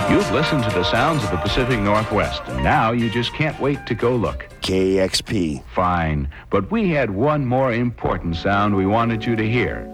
You've listened to the sounds of the Pacific Northwest, and now you just can't wait to go look. KXP. Fine, but we had one more important sound we wanted you to hear.